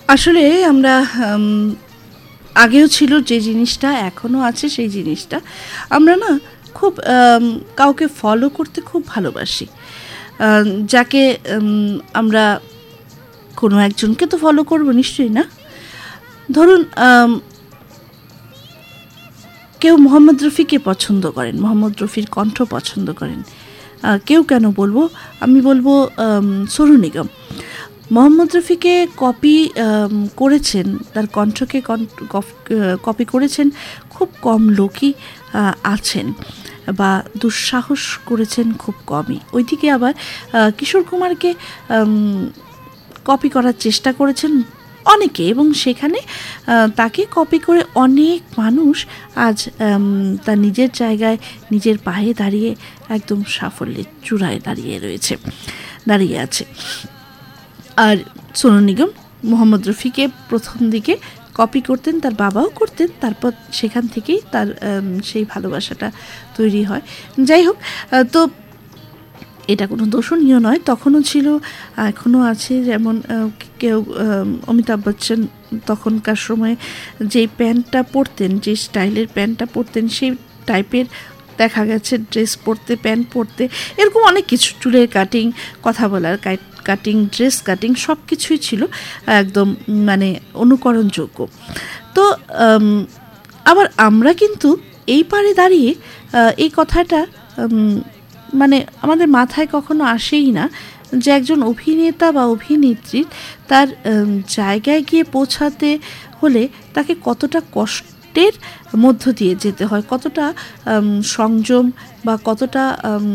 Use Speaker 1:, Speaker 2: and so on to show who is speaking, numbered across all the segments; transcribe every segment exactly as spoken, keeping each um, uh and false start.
Speaker 1: আসলে আমরা আগেও ছিল যে জিনিসটা, এখনও আছে সেই জিনিসটা, আমরা না খুব কাউকে ফলো করতে খুব ভালোবাসি। যাকে আমরা কোনো একজনকে তো ফলো করব নিশ্চয়ই না। ধরুন কেউ মোহাম্মদ রফিকে পছন্দ করেন, মোহাম্মদ রফির কণ্ঠ পছন্দ করেন, কেউ কেন বলবো, আমি বলবো সোনু নিগম। মোহাম্মদ রফিকে কপি করেছেন, তার কণ্ঠকে কপি করেছেন খুব কম লোকই আছেন, বা দুঃসাহস করেছেন খুব কমই। ওইদিকে আবার কিশোর কুমারকে কপি করার চেষ্টা করেছেন অনেকে, এবং সেখানে তাকে কপি করে অনেক মানুষ আজ তার নিজের জায়গায় নিজের পায়ে দাঁড়িয়ে একদম সাফল্যের চূড়ায় দাঁড়িয়ে রয়েছে, দাঁড়িয়ে আছে। আর সোনু নিগম মোহাম্মদ রফিকে প্রথম দিকে কপি করতেন, তার বাবাও করতেন, তারপর সেখান থেকেই তার সেই ভালোবাসাটা তৈরি হয়। যাই হোক, তো এটা কোনো দোষণীয় নয়, তখনও ছিল, এখনও আছে। যেমন কেউ অমিতাভ বচ্চন তখনকার সময়ে যেই প্যান্টটা পরতেন, যে স্টাইলের প্যান্টটা পরতেন, সেই টাইপের দেখা গেছে ড্রেস পরতে, প্যান্ট পরতে, এরকম অনেক কিছু, চুলের কাটিং, কথা বলার কাটিং, ড্রেস কাটিং, সব কিছুই ছিল একদম মানে অনুকরণযোগ্য। তো আবার আমরা কিন্তু এই পারে দাঁড়িয়ে এই কথাটা মানে আমাদের মাথায় কখনো আসেই না যে একজন অভিনেতা বা অভিনেত্রীর তার জায়গায় গিয়ে পৌঁছাতে হলে তাকে কতটা কষ্টের মধ্য দিয়ে যেতে হয়, কতটা সংযম বা কতটা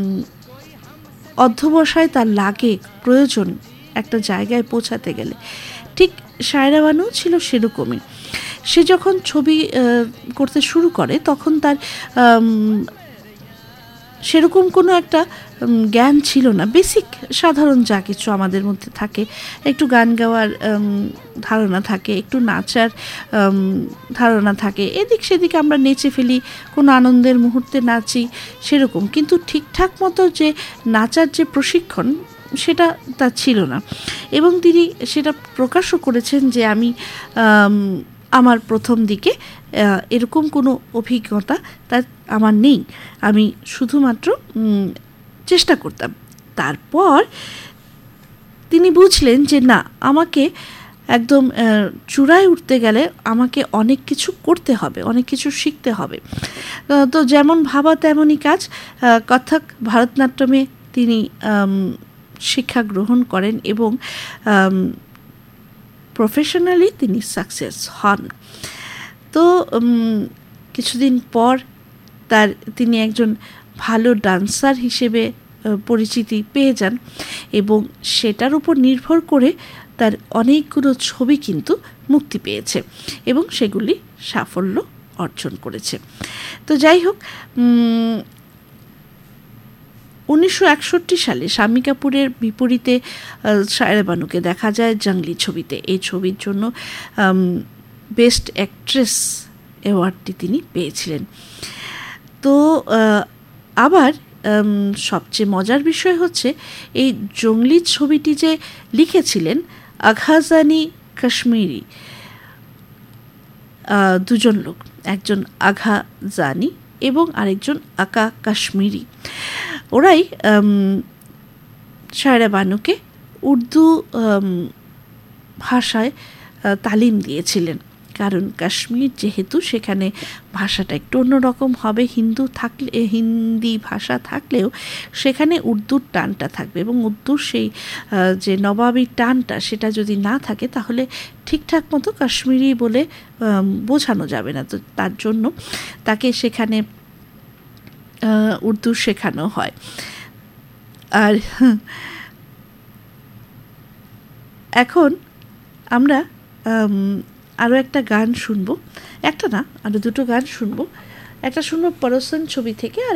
Speaker 1: অধ্যবসায় তার লাগে, প্রয়োজন একটা জায়গায় পৌঁছাতে গেলে। ঠিক সায়রা বানু ছিল সেরকমই। সে যখন ছবি করতে শুরু করে তখন তার সেরকম কোনো একটা জ্ঞান ছিল না, বেসিক সাধারণ যা কিছু আমাদের মধ্যে থাকে, একটু গান গাওয়ার ধারণা থাকে, একটু নাচার ধারণা থাকে, এদিক সেদিকে আমরা নেচে ফেলি, কোনো আনন্দের মুহূর্তে নাচি সেরকম, কিন্তু ঠিকঠাক মতো যে নাচার যে প্রশিক্ষণ সেটা তার ছিল না। এবং তিনি সেটা প্রকাশও করেছেন যে আমি আমার প্রথম দিকে এরকম কোনো অভিজ্ঞতা তার আমার নেই, আমি শুধুমাত্র চেষ্টা করতাম। তারপর তিনি বুঝলেন যে না, আমাকে একদম চূড়ায় উঠতে গেলে আমাকে অনেক কিছু করতে হবে, অনেক কিছু শিখতে হবে। তো যেমন ভাবা তেমনই কাজ, কত্থক ভারতনাট্যমে তিনি শিক্ষা গ্রহণ করেন এবং প্রফেশনালি তিনি সাকসেস হন। তো কিছুদিন পর তার তিনি একজন ভালো ডান্সার হিসেবে পরিচিতি পেয়ে যান, এবং সেটার উপর নির্ভর করে তার অনেকগুলো ছবি কিন্তু মুক্তি পেয়েছে এবং সেগুলি সাফল্য অর্জন করেছে। তো যাই হোক, উনিশশো একষট্টি সালে শাম্মী কাপুরের বিপরীতে সায়রা বানুকে দেখা যায় জঙ্গলি ছবিতে। এই ছবির জন্য বেস্ট অ্যাক্ট্রেস অ্যাওয়ার্ডটি তিনি পেয়েছিলেন। তো আবার সবচেয়ে মজার বিষয় হচ্ছে এই জঙ্গলি ছবিটি যে লিখেছিলেন আঘা জানি কাশ্মীরি, দুজন লোক, একজন আঘা জানি এবং আরেকজন আকা কাশ্মীরি। ওরাই সায়রা বানুকে উর্দু ভাষায় তালিম দিয়েছিলেন, কারণ কাশ্মীর যেহেতু সেখানে ভাষাটা একটু অন্যরকম হবে, হিন্দু থাকলে হিন্দি ভাষা থাকলেও সেখানে উর্দুর টানটা থাকবে, এবং উর্দুর সেই যে নবাবী টানটা সেটা যদি না থাকে তাহলে ঠিকঠাক মতো কাশ্মীরি বলে বোঝানো যাবে না। তো তার জন্য তাকে সেখানে উর্দু শেখানো হয়। আর এখন আমরা আরও একটা গান শুনবো, একটা না আরও দুটো গান শুনবো। একটা শুনবো পরশন ছবি থেকে, আর